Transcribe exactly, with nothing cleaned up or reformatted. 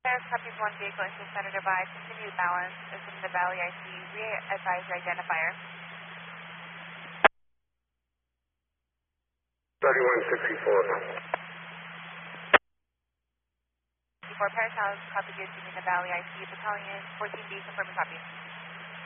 Paris copies one vehicle into Senator by continued balance is in the Valley I C. Re-advise your identifier. thirty-one sixty-four. Before Paris House, copy good in the Valley I C. Battalion fourteen B, confirming copy.